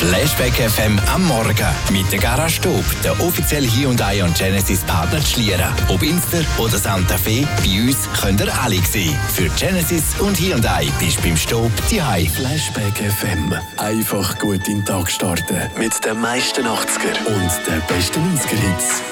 Flashback FM am Morgen mit der Garage Staub, der offizielle Hyundai und Genesis Partner zu Schlieren. Ob Inster oder Santa Fe, bei uns könnt ihr alle sehen. Für Genesis und Hyundai bist du beim Staub daheim. Flashback FM. Einfach gut in den Tag starten. Mit den meisten 80er und den besten 90er Hits.